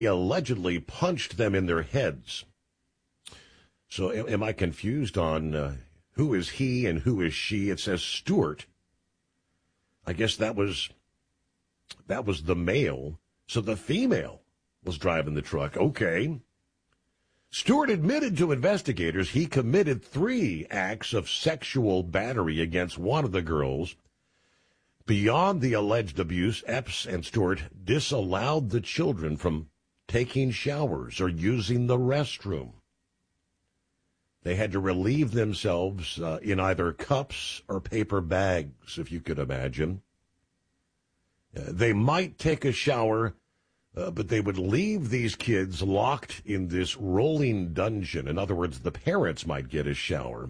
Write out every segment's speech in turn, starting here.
He allegedly punched them in their heads. So am I confused on who is he and who is she? It says Stewart. I guess that was the male. So the female was driving the truck. Okay. Stewart admitted to investigators he committed 3 acts of sexual battery against one of the girls. Beyond the alleged abuse, Epps and Stewart disallowed the children from taking showers or using the restroom. They had to relieve themselves in either cups or paper bags, if you could imagine. They might take a shower, but they would leave these kids locked in this rolling dungeon. In other words, the parents might get a shower.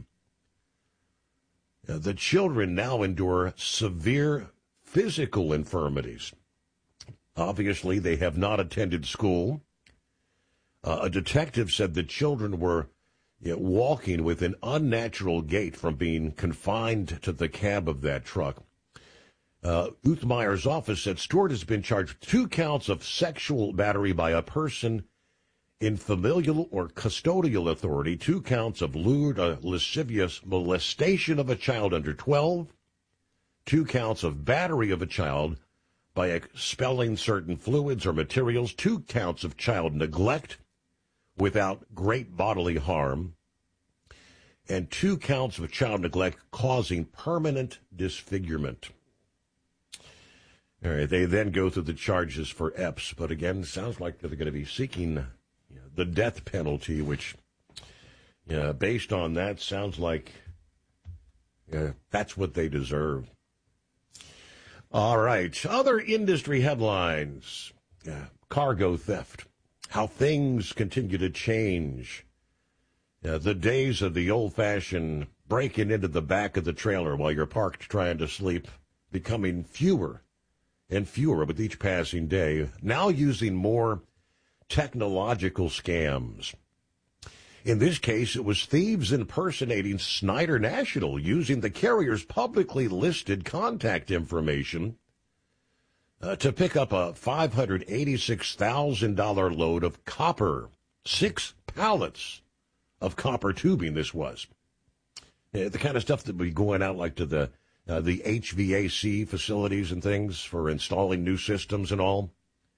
The children now endure severe physical infirmities. Obviously, they have not attended school. A detective said the children were walking with an unnatural gait from being confined to the cab of that truck. Uthmeyer's office said Stewart has been charged with 2 counts of sexual battery by a person in familial or custodial authority, 2 counts of lewd or lascivious molestation of a child under 12, 2 counts of battery of a child by expelling certain fluids or materials, 2 counts of child neglect without great bodily harm, and 2 counts of child neglect causing permanent disfigurement. All right, they then go through the charges for Epps, but again, sounds like they're going to be seeking the death penalty, which, based on that, sounds like that's what they deserve. All right, other industry headlines. Cargo theft, how things continue to change. The days of the old-fashioned breaking into the back of the trailer while you're parked trying to sleep becoming fewer and fewer with each passing day, now using more technological scams. In this case, it was thieves impersonating Schneider National using the carrier's publicly listed contact information to pick up a $586,000 load of copper, 6 pallets of copper tubing this was. The kind of stuff that would be going out like to the HVAC facilities and things for installing new systems and all.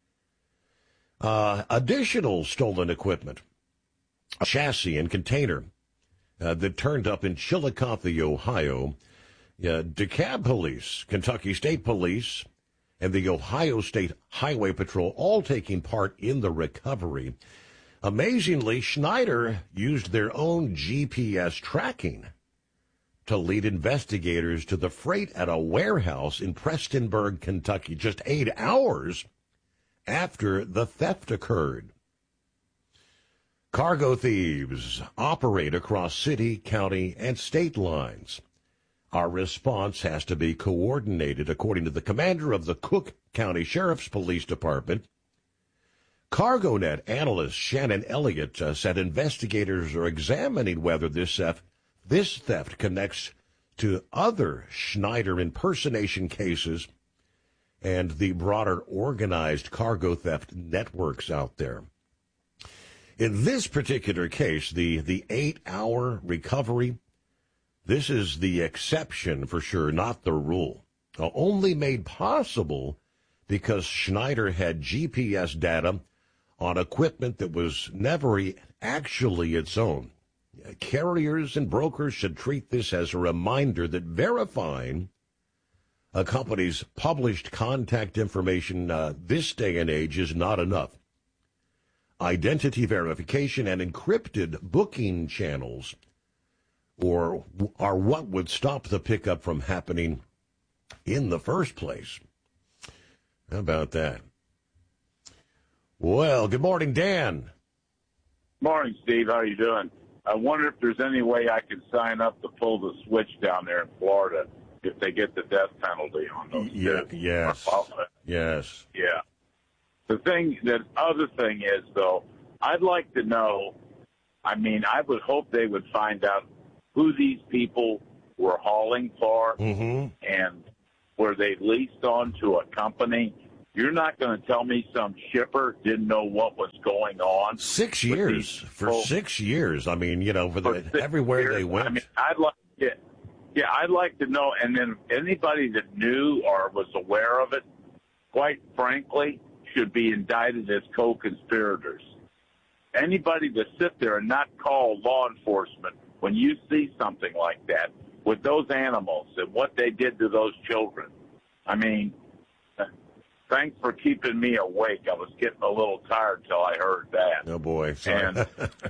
Additional stolen equipment, a chassis and container that turned up in Chillicothe, Ohio. DeKalb Police, Kentucky State Police, and the Ohio State Highway Patrol all taking part in the recovery. Amazingly, Schneider used their own GPS tracking to lead investigators to the freight at a warehouse in Prestonburg, Kentucky, just 8 hours after the theft occurred. Cargo thieves operate across city, county, and state lines. Our response has to be coordinated, according to the commander of the Cook County Sheriff's Police Department. CargoNet analyst Shannon Elliott said investigators are examining whether this theft connects to other Schneider impersonation cases and the broader organized cargo theft networks out there. In this particular case, the 8-hour recovery, this is the exception for sure, not the rule. Only made possible because Schneider had GPS data on equipment that was never actually its own. Carriers and brokers should treat this as a reminder that verifying a company's published contact information this day and age is not enough. Identity verification and encrypted booking channels are what would stop the pickup from happening in the first place. How about that? Well, good morning, Dan. Morning, Steve. How are you doing? I wonder if there's any way I can sign up to pull the switch down there in Florida if they get the death penalty on those kids. Yes. Yes. Yeah. The other thing is, though, I'd like to know, I would hope they would find out who these people were hauling for, and were they leased on to a company, You're not going to tell me some shipper didn't know what was going on. 6 years. For 6 years. I mean, everywhere years, they went. I mean, I'd like to know. And then anybody that knew or was aware of it, quite frankly, should be indicted as co-conspirators. Anybody to sit there and not call law enforcement when you see something like that with those animals and what they did to those children. I mean, thanks for keeping me awake. I was getting a little tired till I heard that. Oh, boy. Sorry. And,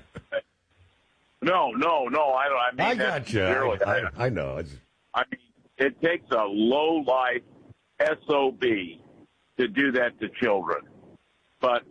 no. I mean, I got you. I know. I mean, it takes a low-life SOB to do that to children. But,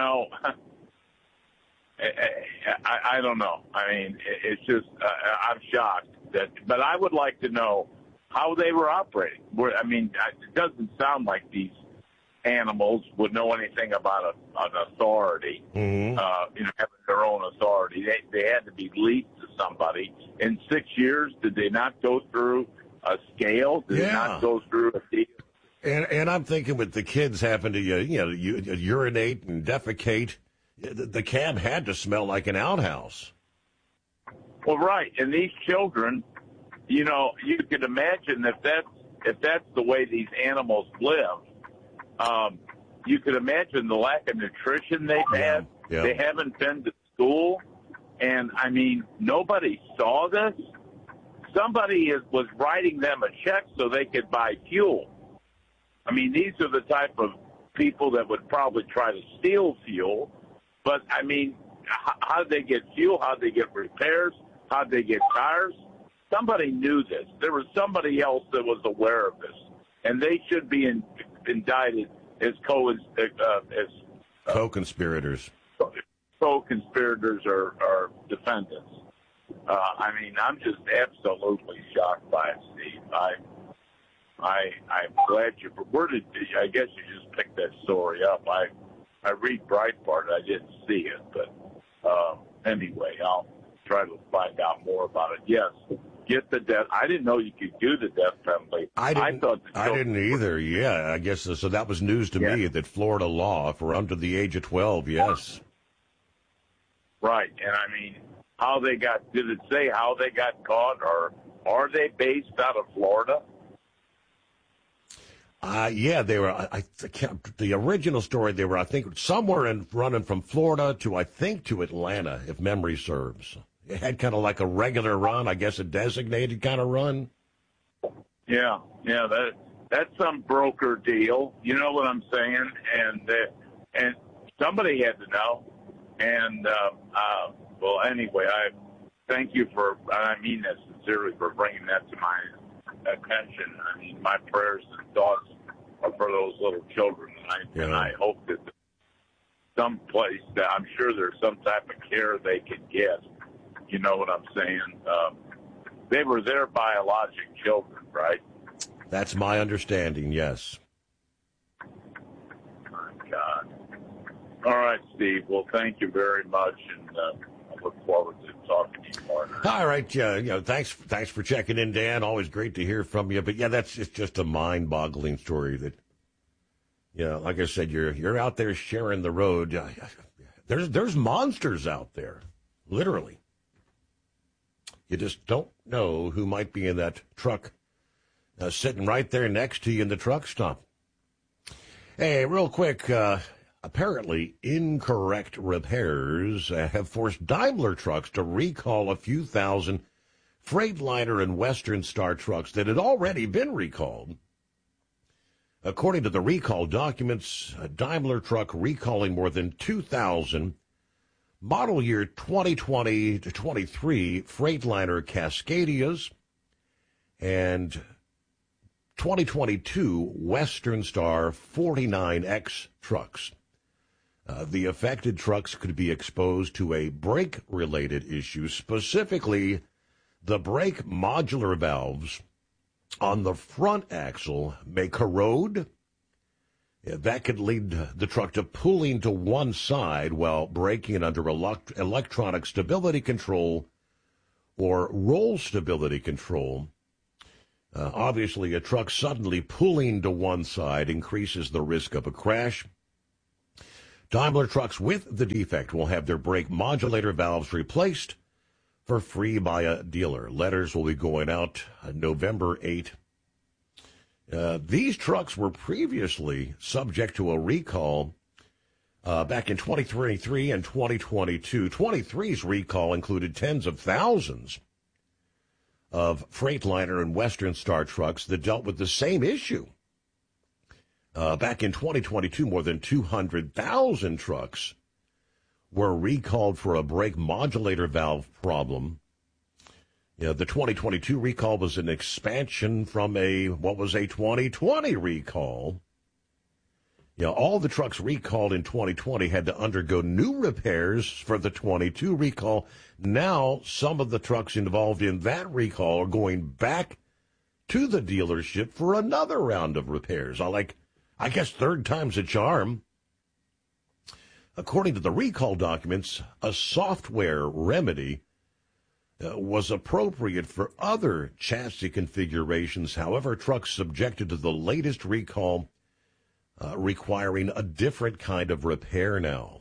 I don't know. I mean, it's just I'm shocked. But I would like to know how they were operating. I mean, it doesn't sound like these animals would know anything about an authority, having their own authority. They had to be leased to somebody. In 6 years, did they not go through a scale? Did they not go through a deal? And I'm thinking with the kids having to, urinate and defecate, the cab had to smell like an outhouse. Well, right. And these children, you could imagine if that's the way these animals live, you could imagine the lack of nutrition they've had. Yeah. They haven't been to school. And, I mean, nobody saw this. Somebody was writing them a check so they could buy fuel. I mean, these are the type of people that would probably try to steal fuel. But, I mean, how did they get fuel? How did they get repairs? How did they get tires? Somebody knew this. There was somebody else that was aware of this. And they should be indicted as co-conspirators. Co-conspirators or defendants. I mean, I'm just absolutely shocked by it, Steve. I'm glad I guess you just picked that story up. I read Breitbart. I didn't see it, but anyway, I'll try to find out more about it. Yes, get the death. I didn't know you could do the death penalty. I didn't either. Yeah, I guess so. That was news to me that Florida law for under the age of 12. Yes. Right, and I mean, did it say how they got caught, or are they based out of Florida? They were. The original story, they were, I think, somewhere running from Florida to Atlanta, if memory serves. It had kind of like a regular run, I guess a designated kind of run. Yeah, that's some broker deal. You know what I'm saying? And somebody had to know. And well, anyway, I thank you I mean that sincerely, for bringing that to my attention. I mean, my prayers and thoughts are for those little children, and I hope that some place that I'm sure there's some type of care they can get. You know what I'm saying? They were their biologic children, right? That's my understanding, yes. My God. All right, Steve. Well, thank you very much, and I look forward to talking to you more. All right, thanks for checking in, Dan. Always great to hear from you. But it's just a mind-boggling story that, like I said, you're out there sharing the road. There's monsters out there, literally. You just don't know who might be in that truck, sitting right there next to you in the truck stop. Hey, real quick. Apparently, incorrect repairs have forced Daimler Trucks to recall a few thousand Freightliner and Western Star trucks that had already been recalled. According to the recall documents, a Daimler Truck recalling more than 2,000 model year 2020 to 23 Freightliner Cascadias and 2022 Western Star 49X trucks. The affected trucks could be exposed to a brake-related issue, specifically the brake modular valves on the front axle may corrode. That could lead the truck to pulling to one side while braking under electronic stability control or roll stability control. Obviously, a truck suddenly pulling to one side increases the risk of a crash. Daimler trucks with the defect will have their brake modulator valves replaced for free by a dealer. Letters will be going out November 8. These trucks were previously subject to a recall back in 2023 and 2022. 23's recall included tens of thousands of Freightliner and Western Star trucks that dealt with the same issue. Back in 2022, more than 200,000 trucks were recalled for a brake modulator valve problem. The 2022 recall was an expansion from what was a 2020 recall. All the trucks recalled in 2020 had to undergo new repairs for the 22 recall. Now, some of the trucks involved in that recall are going back to the dealership for another round of repairs. I guess third time's a charm. According to the recall documents, a software remedy was appropriate for other chassis configurations. However, trucks subjected to the latest recall requiring a different kind of repair now.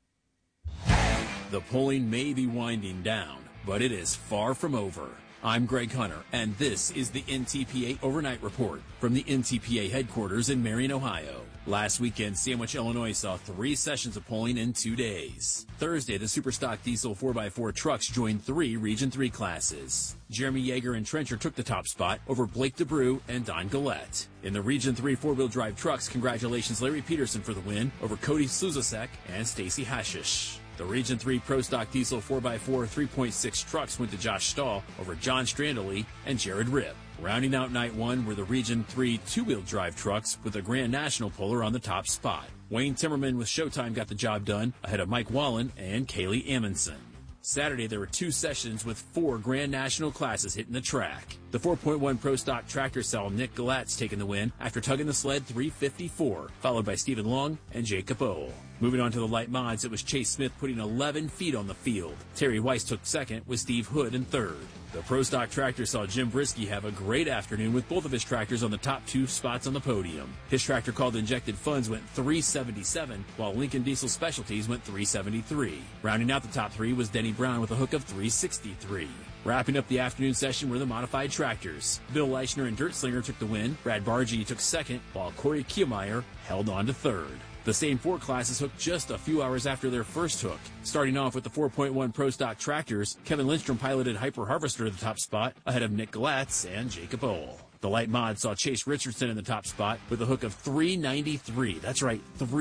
The polling may be winding down, but it is far from over. I'm Greg Hunter, and this is the NTPA Overnight Report from the NTPA headquarters in Marion, Ohio. Last weekend, Sandwich, Illinois saw 3 sessions of polling in 2 days. Thursday, the Superstock Diesel 4x4 trucks joined 3 Region 3 classes. Jeremy Yeager and Trencher took the top spot over Blake DeBrew and Don Gillette. In the Region 3 4-wheel drive trucks, congratulations Larry Peterson for the win over Cody Sluzasek and Stacy Hashish. The Region 3 Pro Stock Diesel 4x4 3.6 trucks went to Josh Stahl over John Strandley and Jared Ripp. Rounding out Night 1 were the Region 3 two-wheel drive trucks with the Grand National Puller on the top spot. Wayne Timmerman with Showtime got the job done ahead of Mike Wallen and Kaylee Amundsen. Saturday, there were 2 sessions with 4 Grand National classes hitting the track. The 4.1 Pro Stock tractor saw Nick Galatz taking the win after tugging the sled 354, followed by Stephen Long and Jacob Ohl. Moving on to the light mods, it was Chase Smith putting 11 feet on the field. Terry Weiss took second with Steve Hood in third. The Pro Stock tractor saw Jim Brisky have a great afternoon with both of his tractors on the top 2 spots on the podium. His tractor called Injected Funds went 377, while Lincoln Diesel Specialties went 373. Rounding out the top 3 was Denny Brown with a hook of 363. Wrapping up the afternoon session were the modified tractors. Bill Leichner and Dirt Slinger took the win. Brad Bargy took second, while Corey Kielmeyer held on to third. The same 4 classes hooked just a few hours after their first hook. Starting off with the 4.1 Pro Stock tractors, Kevin Lindstrom piloted Hyper Harvester to the top spot ahead of Nick Galatz and Jacob Ohl. The light mod saw Chase Richardson in the top spot with a hook of 393. That's right,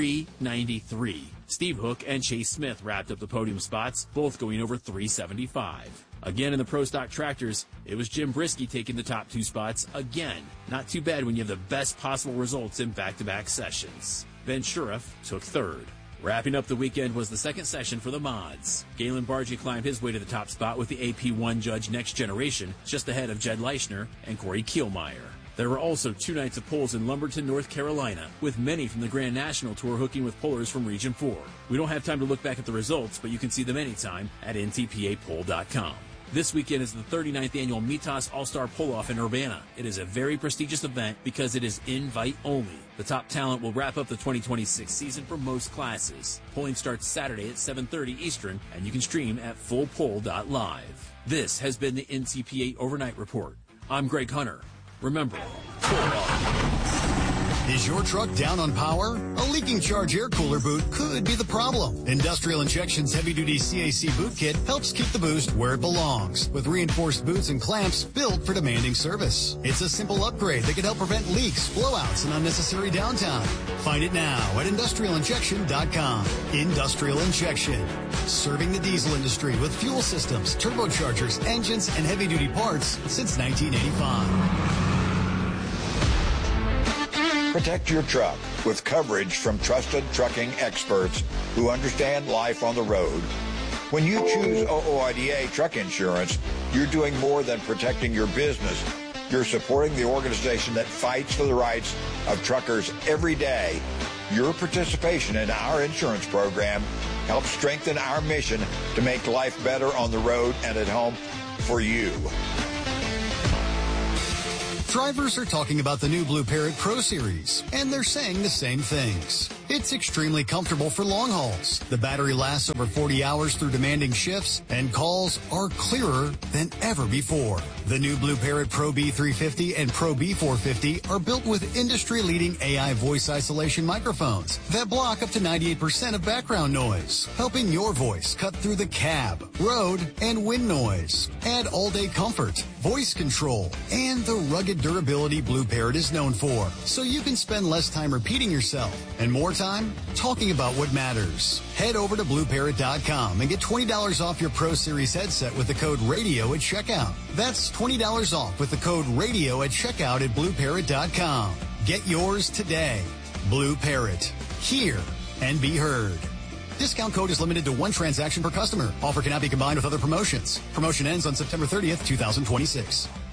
393. Steve Hook and Chase Smith wrapped up the podium spots, both going over 375. Again in the Pro Stock tractors, it was Jim Brisky taking the top 2 spots again. Not too bad when you have the best possible results in back-to-back sessions. Ben Sheriff took third. Wrapping up the weekend was the second session for the mods. Galen Bargy climbed his way to the top spot with the AP1 Judge Next Generation, just ahead of Jed Leichner and Corey Kielmeyer. There were also 2 nights of polls in Lumberton, North Carolina, with many from the Grand National Tour hooking with pullers from Region 4. We don't have time to look back at the results, but you can see them anytime at ntpapoll.com. This weekend is the 39th annual Mitas All-Star Pull-Off in Urbana. It is a very prestigious event because it is invite only. The top talent will wrap up the 2026 season for most classes. Polling starts Saturday at 7:30 Eastern, and you can stream at fullpoll.live. This has been the NTPA Overnight Report. I'm Greg Hunter. Remember, pull off. Is your truck down on power? A leaking charge air cooler boot could be the problem. Industrial Injection's heavy-duty CAC boot kit helps keep the boost where it belongs, with reinforced boots and clamps built for demanding service. It's a simple upgrade that can help prevent leaks, blowouts, and unnecessary downtime. Find it now at industrialinjection.com. Industrial Injection, serving the diesel industry with fuel systems, turbochargers, engines, and heavy-duty parts since 1985. Protect your truck with coverage from trusted trucking experts who understand life on the road. When you choose OOIDA truck insurance, you're doing more than protecting your business. You're supporting the organization that fights for the rights of truckers every day. Your participation in our insurance program helps strengthen our mission to make life better on the road and at home for you. Drivers are talking about the new Blue Parrot Pro Series, and they're saying the same things. It's extremely comfortable for long hauls. The battery lasts over 40 hours through demanding shifts, and calls are clearer than ever before. The new Blue Parrot Pro B350 and Pro B450 are built with industry-leading AI voice isolation microphones that block up to 98% of background noise, helping your voice cut through the cab, road, and wind noise. Add all-day comfort, voice control, and the rugged durability Blue Parrot is known for, so you can spend less time repeating yourself and more time talking about what matters. Head over to BlueParrot.com and get $20 off your Pro Series headset with the code RADIO at checkout. That's $20 off with the code RADIO at checkout at BlueParrot.com. Get yours today. Blue Parrot. Hear and be heard. Discount code is limited to one transaction per customer. Offer cannot be combined with other promotions. Promotion ends on September 30th, 2026.